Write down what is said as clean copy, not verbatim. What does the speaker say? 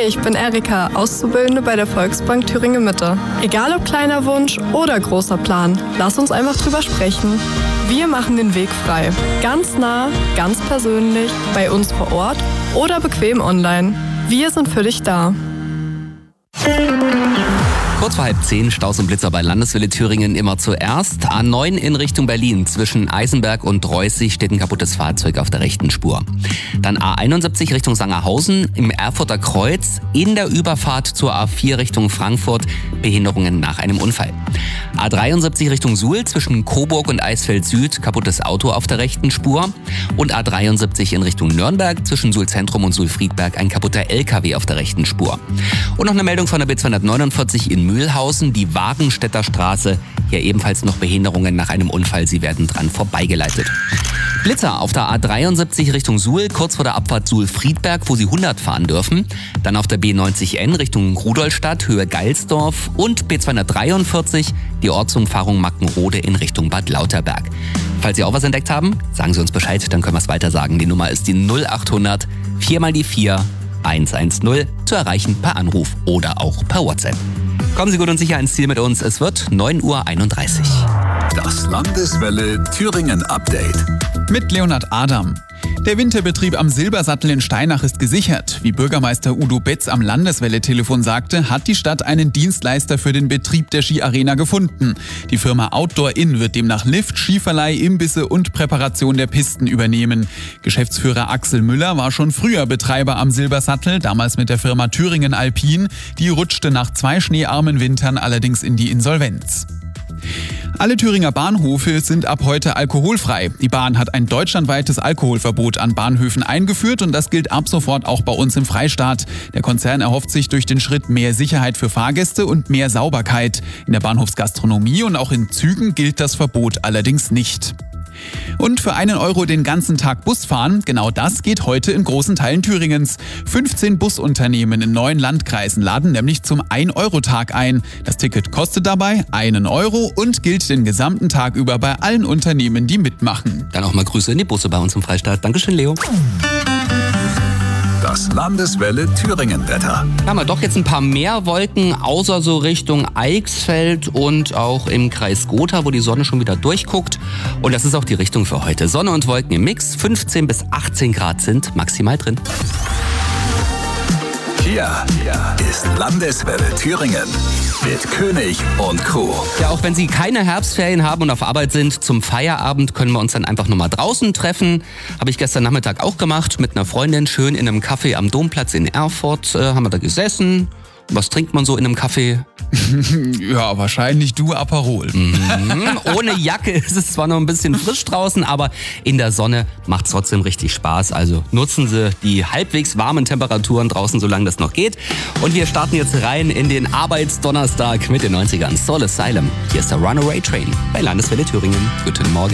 ich bin Erika, Auszubildende bei der Volksbank Thüringen Mitte. Egal ob kleiner Wunsch oder großer Plan, lass uns einfach drüber sprechen. Wir machen den Weg frei. Ganz nah, ganz persönlich, bei uns vor Ort oder bequem online. Wir sind für dich da. Kurz vor 9:30 Staus und Blitzer bei Landeswelle Thüringen immer zuerst. A9 in Richtung Berlin. Zwischen Eisenberg und Reußig steht ein kaputtes Fahrzeug auf der rechten Spur. Dann A71 Richtung Sangerhausen im Erfurter Kreuz. In der Überfahrt zur A4 Richtung Frankfurt Behinderungen nach einem Unfall. A73 Richtung Suhl zwischen Coburg und Eisfeld Süd. Kaputtes Auto auf der rechten Spur. Und A73 in Richtung Nürnberg zwischen Suhl Zentrum und Suhl Friedberg ein kaputter LKW auf der rechten Spur. Und noch eine Meldung von der B249 in Mühlhausen, die Wagenstädter Straße. Hier ebenfalls noch Behinderungen nach einem Unfall. Sie werden dran vorbeigeleitet. Blitzer auf der A73 Richtung Suhl, kurz vor der Abfahrt Suhl-Friedberg, wo Sie 100 fahren dürfen. Dann auf der B90N Richtung Rudolstadt, Höhe Geilsdorf. Und B243, die Ortsumfahrung Mackenrode in Richtung Bad Lauterberg. Falls Sie auch was entdeckt haben, sagen Sie uns Bescheid, dann können wir es weiter sagen. Die Nummer ist die 0800 4 mal die 4 110 zu erreichen per Anruf oder auch per WhatsApp. Kommen Sie gut und sicher ins Ziel mit uns. Es wird 9:31 Uhr. Das Landeswelle Thüringen Update. Mit Leonhard Adam. Der Winterbetrieb am Silbersattel in Steinach ist gesichert. Wie Bürgermeister Udo Betz am Landeswelle-Telefon sagte, hat die Stadt einen Dienstleister für den Betrieb der Skiarena gefunden. Die Firma Outdoor Inn wird demnach Lift, Skiverleih, Imbisse und Präparation der Pisten übernehmen. Geschäftsführer Axel Müller war schon früher Betreiber am Silbersattel, damals mit der Firma Thüringen Alpin. Die rutschte nach 2 schneearmen Wintern allerdings in die Insolvenz. Alle Thüringer Bahnhöfe sind ab heute alkoholfrei. Die Bahn hat ein deutschlandweites Alkoholverbot an Bahnhöfen eingeführt und das gilt ab sofort auch bei uns im Freistaat. Der Konzern erhofft sich durch den Schritt mehr Sicherheit für Fahrgäste und mehr Sauberkeit. In der Bahnhofsgastronomie und auch in Zügen gilt das Verbot allerdings nicht. Und für 1 Euro den ganzen Tag Bus fahren, genau das geht heute in großen Teilen Thüringens. 15 Busunternehmen in 9 Landkreisen laden nämlich zum 1-Euro-Tag ein. Das Ticket kostet dabei 1 Euro und gilt den gesamten Tag über bei allen Unternehmen, die mitmachen. Dann auch mal Grüße in die Busse bei uns im Freistaat. Dankeschön, Leo. Das Landeswelle Thüringen Wetter. Haben wir doch jetzt ein paar mehr Wolken, außer so Richtung Eichsfeld und auch im Kreis Gotha, wo die Sonne schon wieder durchguckt. Und das ist auch die Richtung für heute. Sonne und Wolken im Mix. 15 bis 18 Grad sind maximal drin. Hier ist Landeswelle Thüringen mit König und Co. Ja, auch wenn Sie keine Herbstferien haben und auf Arbeit sind, zum Feierabend können wir uns dann einfach nochmal draußen treffen. Habe ich gestern Nachmittag auch gemacht mit einer Freundin, schön in einem Café am Domplatz in Erfurt. Haben wir da gesessen. Was trinkt man so in einem Café? Ja, wahrscheinlich du Aperol. Ohne Jacke ist es zwar noch ein bisschen frisch draußen, aber in der Sonne macht es trotzdem richtig Spaß. Also nutzen Sie die halbwegs warmen Temperaturen draußen, solange das noch geht. Und wir starten jetzt rein in den Arbeitsdonnerstag mit den 90ern. Soul Asylum. Hier ist der Runaway Train bei Landeswelle Thüringen. Guten Morgen.